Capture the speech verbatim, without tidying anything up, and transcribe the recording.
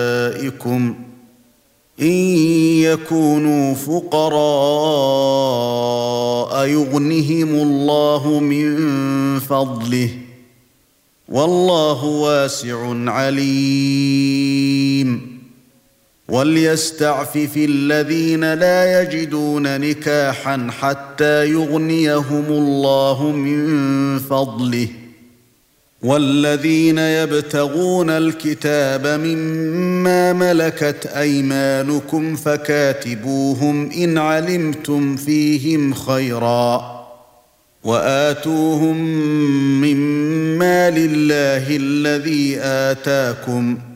أولئكم إن يكونوا فقراء يغنهم الله من فضله والله واسع عليم وليستعفف الذين لا يجدون نكاحا حتى يغنيهم الله من فضله والذين يبتغون الكتاب مما ملكت أيمانكم فكاتبوهم إن علمتم فيهم خيرا وآتوهم مما لله الذي آتاكم